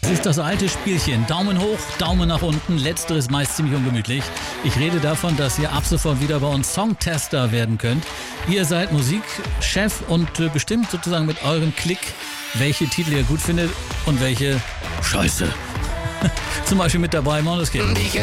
Es ist das alte Spielchen. Daumen hoch, Daumen nach unten. Letzteres meist ziemlich ungemütlich. Ich rede davon, dass ihr ab sofort wieder bei uns Songtester werden könnt. Ihr seid Musikchef und bestimmt sozusagen mit eurem Klick, welche Titel ihr gut findet und welche Scheiße. Zum Beispiel mit dabei Måneskin.